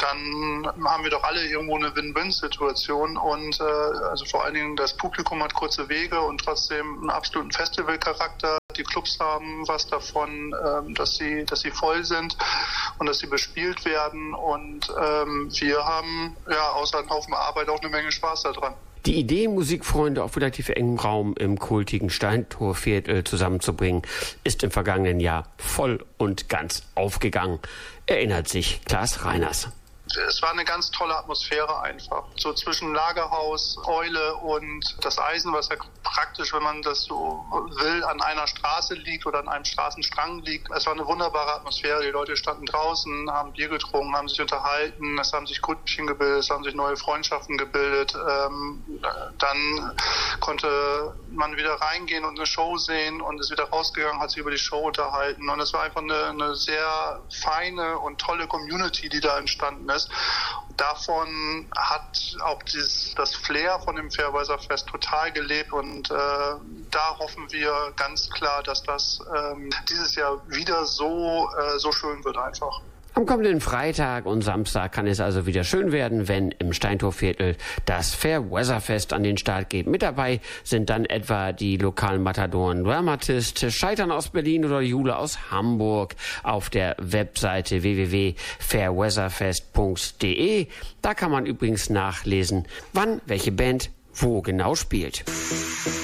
dann haben wir doch alle irgendwo eine Win-Win-Situation und also vor allen Dingen das Publikum hat kurze Wege und trotzdem einen absoluten Festivalcharakter. Die Clubs haben was davon, dass sie voll sind und dass sie bespielt werden und wir haben außer einem Haufen Arbeit auch eine Menge Spaß daran. Die Idee, Musikfreunde auf relativ engem Raum im kultigen Steintorviertel zusammenzubringen, ist im vergangenen Jahr voll und ganz aufgegangen, erinnert sich Klaas Reiners. Es war eine ganz tolle Atmosphäre einfach. So zwischen Lagerhaus, Eule und das Eisen, was ja praktisch, wenn man das so will, an einer Straße liegt oder an einem Straßenstrang liegt. Es war eine wunderbare Atmosphäre. Die Leute standen draußen, haben Bier getrunken, haben sich unterhalten. Es haben sich Grüppchen gebildet, es haben sich neue Freundschaften gebildet. Dann konnte man wieder reingehen und eine Show sehen und ist wieder rausgegangen, hat sich über die Show unterhalten. Und es war einfach eine sehr feine und tolle Community, die da entstanden ist. Davon hat auch das Flair von dem Fairweather Fest total gelebt und da hoffen wir ganz klar, dass das dieses Jahr wieder so schön wird einfach. Am kommenden Freitag und Samstag kann es also wieder schön werden, wenn im Steintorviertel das Fairweather Fest an den Start geht. Mit dabei sind dann etwa die lokalen Matadoren Dramatist, Scheitern aus Berlin oder Jule aus Hamburg. Auf der Webseite www.fairweatherfest.de. Da kann man übrigens nachlesen, wann welche Band wo genau spielt.